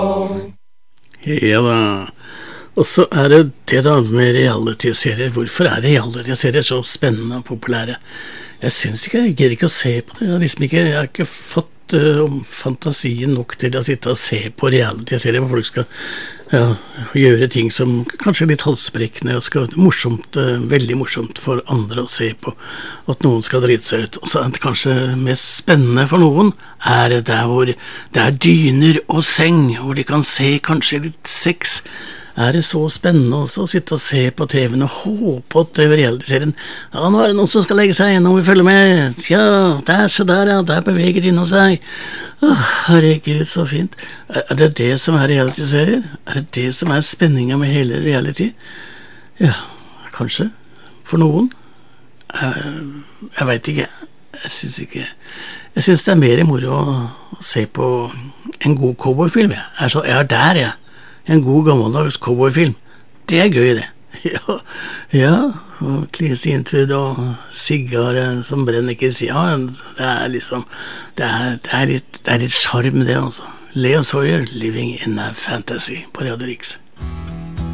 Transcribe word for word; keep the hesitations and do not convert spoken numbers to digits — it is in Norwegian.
Ja da. Og så er det det da med reality-serier. Hvorfor er reality-serier så spennende og populære? Jeg synes ikke, jeg gidder ikke å se på det. Jeg har liksom ikke, jeg har ikke fått uh, fantasien nok til å sitte og se på reality-serier hvor folk skal ja, gjøre ting som kanskje er litt halsbrekkende og skal morsomt, uh, veldig morsomt for andre å se på. At noen skal drite seg ut. Og så er det kanskje mest spennende for noen er der hvor det er dyner og seng, hvor de kan se kanskje litt sex. Er det så spennende også å sitte og se på T V-en og håpe at over reality-serien ja, nå er det noen som skal legge seg, nå må vi følge med, ja, der, se der, ja, der beveger de nå seg. Åh, herregud, så fint. Er det det som er reality-serier? Er det det som er spenningen med hele reality? Ja, kanskje, for noen. Jeg, jeg vet ikke, jeg synes ikke, jeg synes det er mer i moro å se på en god cowboyfilm, jeg er, så, jeg er der, jeg. En god gammeldags cowboyfilm. Det er gøy, det. Ja, ja. Og Clint Eastwood og sigar som brenner ikke si. Ja, det er liksom, det er, det er litt, det er litt charm det, altså. Leo Sawyer, Living in a Fantasy på Radio Riks.